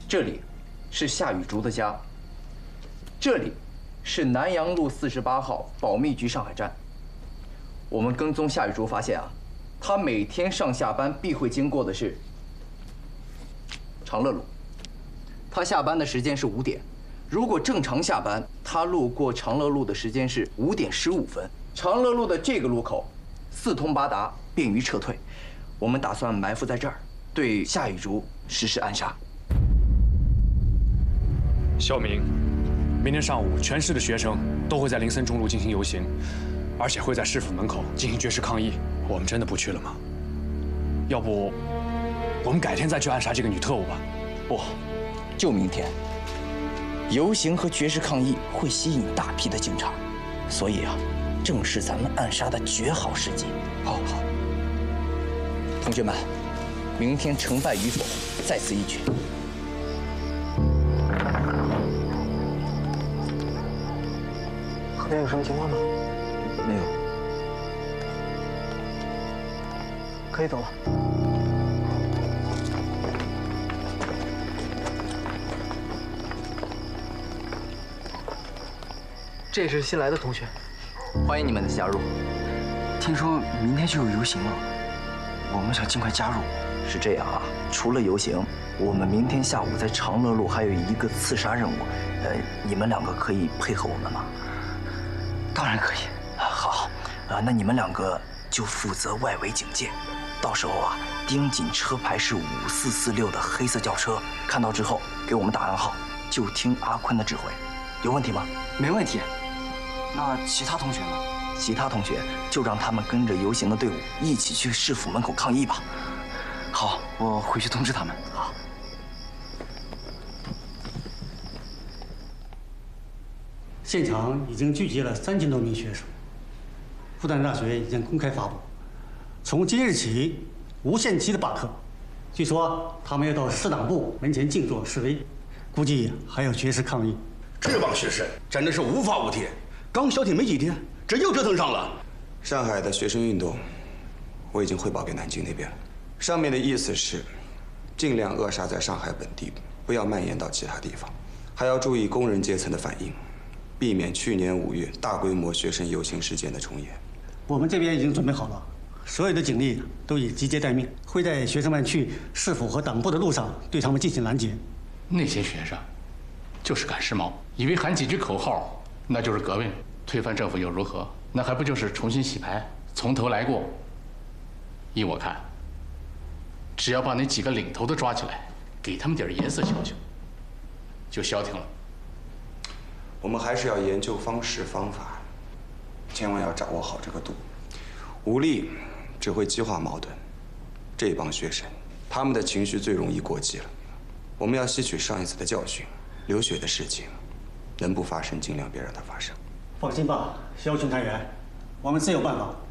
这里是夏雨竹的家，这里是南阳路48号保密局上海站。我们跟踪夏雨竹发现啊，他每天上下班必会经过的是长乐路。他下班的时间是5点，如果正常下班，他路过长乐路的时间是5点15分。长乐路的这个路口四通八达，便于撤退。我们打算埋伏在这儿，对夏雨竹实施暗杀。 肖明，明天上午全市的学生都会在林森中路进行游行，而且会在市府门口进行绝食抗议。我们真的不去了吗？要不，我们改天再去暗杀这个女特务吧？ 不，就明天。游行和绝食抗议会吸引大批的警察，所以啊，正是咱们暗杀的绝好时机。好，同学们，明天成败与否在此一举。 那边有什么情况吗？ 没有， 可以走了。这是新来的同学， 欢迎你们的加入。 听说明天就有游行了，我们想尽快加入。 是这样啊，除了游行，我们明天下午在长乐路还有一个刺杀任务，你们2个可以配合我们吗？ 当然可以。 好，那你们2个就负责外围警戒，到时候啊，盯紧车牌是5446的黑色轿车，看到之后给我们打暗号，就听阿坤的指挥，有问题吗？ 没问题。那其他同学呢？ 其他同学就让他们跟着游行的队伍一起去市府门口抗议吧。 好，我回去通知他们。 好。 现场已经聚集了3000多名学生。复旦大学已经公开发布，从今日起无限期的罢课。据说他们要到市党部门前静坐示威，估计还要绝食抗议。 这帮学生真的是无法无天，刚消停没几天，这又折腾上了。 上海的学生运动，我已经汇报给南京那边了。上面的意思是，尽量扼杀在上海本地，不要蔓延到其他地方，还要注意工人阶层的反应。 避免去年5月大规模学生游行事件的重演。 我们这边已经准备好了，所有的警力都已集结待命，会在学生们去市府和党部的路上对他们进行拦截。 那些学生就是赶时髦，以为喊几句口号那就是革命，推翻政府又如何？那还不就是重新洗牌，从头来过？依我看，只要把那几个领头的抓起来，给他们点颜色瞧瞧，就消停了。 我们还是要研究方式方法，千万要掌握好这个度。武力只会激化矛盾，这帮学生他们的情绪最容易过激了。我们要吸取上一次的教训，流血的事情能不发生尽量别让它发生。 放心吧，肖巡探员，我们自有办法。